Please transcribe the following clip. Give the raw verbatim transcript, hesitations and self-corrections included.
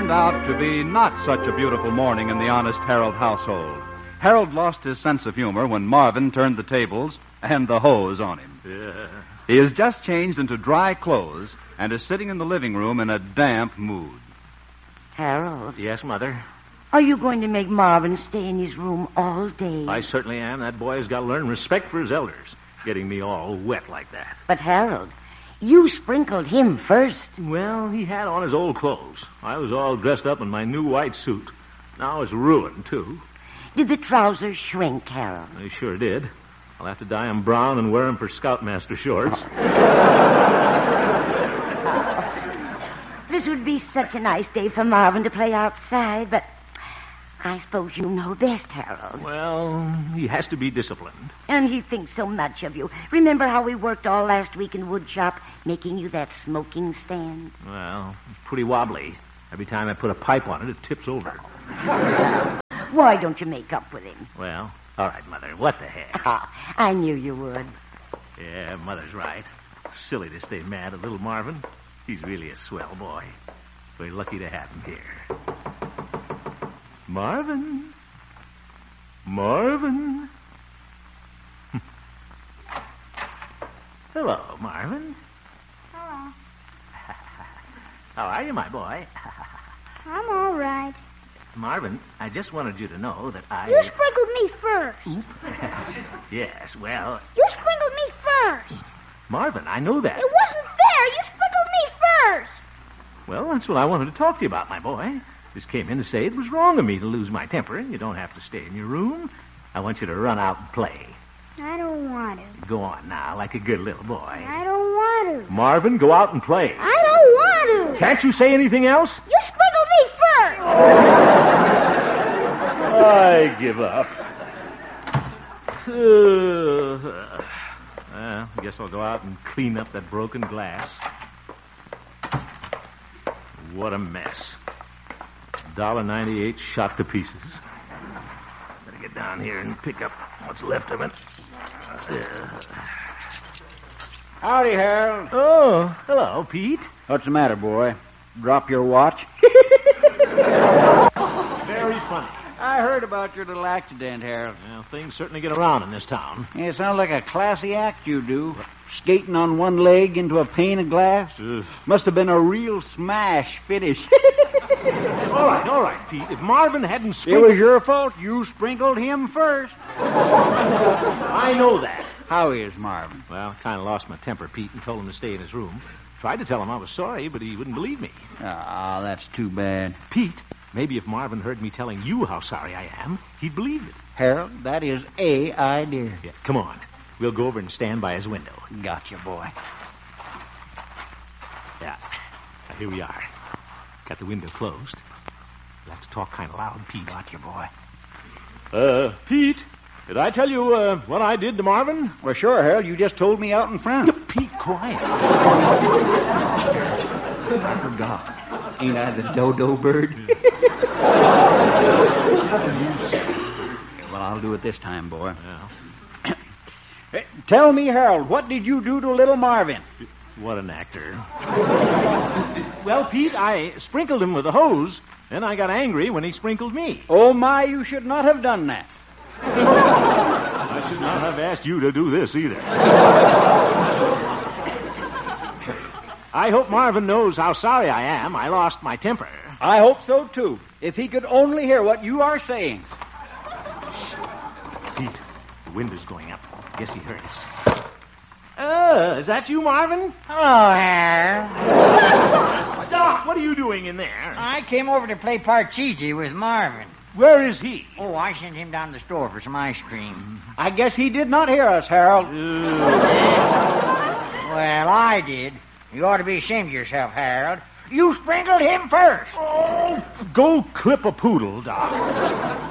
turned out to be not such a beautiful morning in the honest Harold household. Harold lost his sense of humor when Marvin turned the tables and the hose on him. Yeah. He has just changed into dry clothes and is sitting in the living room in a damp mood. Harold, Yes, Mother? are you going to make Marvin stay in his room all day? I certainly am. That boy's got to learn respect for his elders. Getting me all wet like that. But, Harold, you sprinkled him first. Well, he had on his old clothes. I was all dressed up in my new white suit. Now it's ruined, too. Did the trousers shrink, Harold? They sure did. I'll have to dye them brown and wear them for Scoutmaster shorts. This would be such a nice day for Marvin to play outside, but I suppose you know best, Harold. Well, he has to be disciplined. And he thinks so much of you. Remember how we worked all last week in wood shop, making you that smoking stand? Well, it's pretty wobbly. Every time I put a pipe on it, it tips over. Why don't you make up with him? Well, all right, Mother. What the heck? Ah, I knew you would. Yeah, Mother's right. Silly to stay mad at little Marvin. He's really a swell boy. We're lucky to have him here. Marvin. Marvin. Hello, Marvin. Hello. How are you, my boy? I'm all right. Marvin, I just wanted you to know that I... You sprinkled me first. Yes, well... You sprinkled me first. Marvin, I know that. It wasn't fair. You sprinkled me first. Well, that's what I wanted to talk to you about, my boy. Just came in to say it was wrong of me to lose my temper, and you don't have to stay in your room. I want you to run out and play. I don't want to. Go on now, like a good little boy. I don't want to. Marvin, go out and play. I don't want to. Can't you say anything else? You sprinkled me first. I give up. Uh, well, I guess I'll go out and clean up that broken glass. What a mess. one dollar ninety-eight shot to pieces. Better get down here and pick up what's left of it. Uh, Howdy, Harold. oh, hello, Pete. What's the matter, boy? Drop your watch? Very funny. I heard about your little accident, Harold. Well, things certainly get around in this town. Yeah, it sounds like a classy act you do. Skating on one leg into a pane of glass. Ugh. Must have been a real smash finish. All right, all right, Pete. If Marvin hadn't It sprinkled... was your fault. You sprinkled him first. I know that. How is Marvin? Well, kind of lost my temper, Pete, and told him to stay in his room. Tried to tell him I was sorry, but he wouldn't believe me. Ah, that's too bad. Pete, maybe if Marvin heard me telling you how sorry I am, he'd believe it. Harold, that is a idea. Yeah, come on. We'll go over and stand by his window. Gotcha, boy. Yeah. Now, here we are. Got the window closed. We'll have to talk kind of loud, Pete. Gotcha, boy. Uh, Pete, did I tell you uh, what I did to Marvin? Well, sure, Harold. You just told me out in front. Pete, quiet. I forgot. Ain't I the dodo bird? Well, I'll do it this time, boy. Well, Hey, tell me, Harold, what did you do to little Marvin? what an actor. Well, Pete, I sprinkled him with a hose. Then I got angry when he sprinkled me. Oh, my, you should not have done that. I should not have asked you to do this either. I hope Marvin knows how sorry I am. I lost my temper. I hope so, too. If he could only hear what you are saying. Pete, the wind is going up. Guess he heard us. Uh, is that you, Marvin? Hello, Harold. Doc, what are you doing in there? I came over to play Parcheesi with Marvin. Where is he? Oh, I sent him down to the store for some ice cream. I guess he did not hear us, Harold. Well, I did. You ought to be ashamed of yourself, Harold. You sprinkled him first. Oh, go clip a poodle, Doc.